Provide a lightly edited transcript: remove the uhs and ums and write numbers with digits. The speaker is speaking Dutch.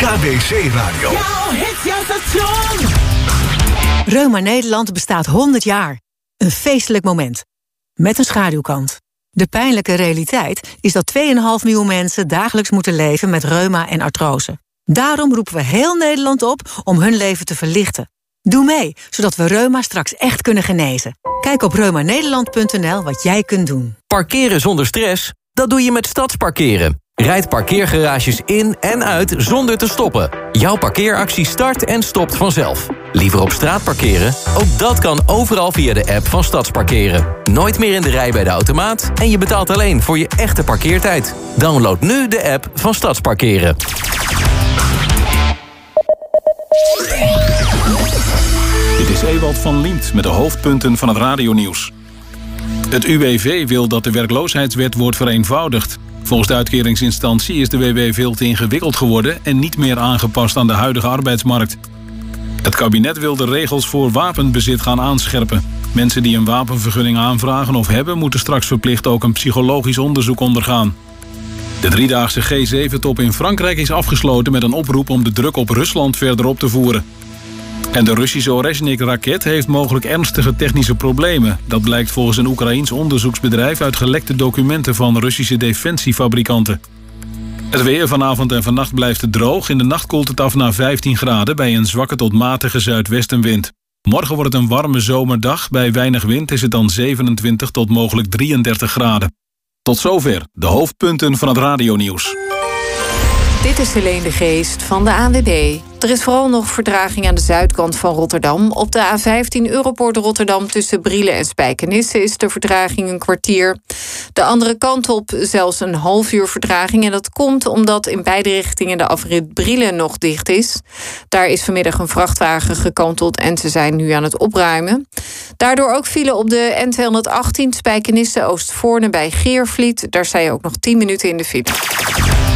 KBC Radio. Jouw hit, jouw station. Reuma Nederland bestaat 100 jaar. Een feestelijk moment. Met een schaduwkant. De pijnlijke realiteit is dat 2,5 miljoen mensen dagelijks moeten leven met reuma en artrose. Daarom roepen we heel Nederland op om hun leven te verlichten. Doe mee, zodat we reuma straks echt kunnen genezen. Kijk op reumanederland.nl wat jij kunt doen. Parkeren zonder stress? Dat doe je met Stadsparkeren. Rijd parkeergarages in en uit zonder te stoppen. Jouw parkeeractie start en stopt vanzelf. Liever op straat parkeren? Ook dat kan overal via de app van Stadsparkeren. Nooit meer in de rij bij de automaat en je betaalt alleen voor je echte parkeertijd. Download nu de app van Stadsparkeren. Dit is Ewald van Liemt met de hoofdpunten van het radionieuws. Het UWV wil dat de werkloosheidswet wordt vereenvoudigd. Volgens de uitkeringsinstantie is de WW veel te ingewikkeld geworden en niet meer aangepast aan de huidige arbeidsmarkt. Het kabinet wil de regels voor wapenbezit gaan aanscherpen. Mensen die een wapenvergunning aanvragen of hebben, moeten straks verplicht ook een psychologisch onderzoek ondergaan. De 3-daagse G7-top in Frankrijk is afgesloten met een oproep om de druk op Rusland verder op te voeren. En de Russische Orezhnik-raket heeft mogelijk ernstige technische problemen. Dat blijkt volgens een Oekraïens onderzoeksbedrijf uit gelekte documenten van Russische defensiefabrikanten. Het weer vanavond en vannacht blijft het droog. In de nacht koelt het af naar 15 graden bij een zwakke tot matige zuidwestenwind. Morgen wordt het een warme zomerdag. Bij weinig wind is het dan 27 tot mogelijk 33 graden. Tot zover de hoofdpunten van het radionieuws. Dit is Helene de Geest van de ANWB. Er is vooral nog vertraging aan de zuidkant van Rotterdam. Op de A15 Europoort Rotterdam tussen Brielen en Spijkenisse is de vertraging een kwartier. De andere kant op zelfs een half uur vertraging. En dat komt omdat in beide richtingen de afrit Brielen nog dicht is. Daar is vanmiddag een vrachtwagen gekanteld en ze zijn nu aan het opruimen. Daardoor ook vielen op de N218 Spijkenisse Oostvoorne bij Geervliet. Daar sta je ook nog 10 minuten in de file.